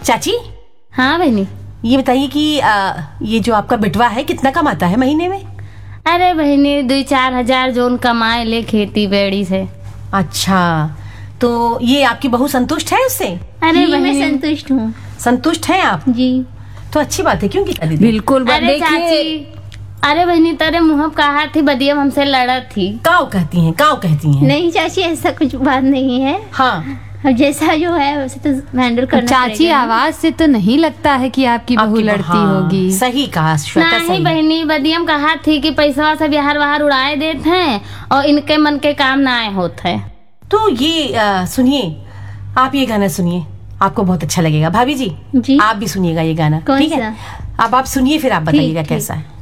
चाची, हाँ बहनी, ये बताइए कि ये जो आपका बिटवा है कितना कमाता है महीने में? अरे बहनी 2-4 हजार जोन कमाए ले खेती बेड़ी से। अच्छा, तो ये आपकी बहू संतुष्ट है उससे? अरे जी, मैं बहनी, संतुष्ट हूँ संतुष्ट हैं आप? जी। तो अच्छी बात है, क्यों गीता दीदी? बिल्कुल। अरे चाची, अरे बहनी तेरे मुँह कहा थी बदिया हमसे लड़त थी। काव कहती हैं। नहीं चाची, ऐसा कुछ बात नहीं है। हाँ, अब जैसा जो है उसे तो हैंडल करना चाची पड़ेगा ना। आवाज से तो नहीं लगता है कि आपकी बहू आपकी लड़ती हाँ, होगी। सही कहा श्वेता, नहीं सही। बहनी, बदियम कहा थी कि पैसा सब बाहर बाहर उड़ाए देते हैं और इनके मन के काम ना आए होते हैं। तो ये सुनिए, आप ये गाना सुनिए, आपको बहुत अच्छा लगेगा। भाभी जी, जी। आप भी सुनिएगा ये गाना, कौन ठीक है? सा? अब आप सुनिए, फिर आप बताइएगा ठीक। कैसा है।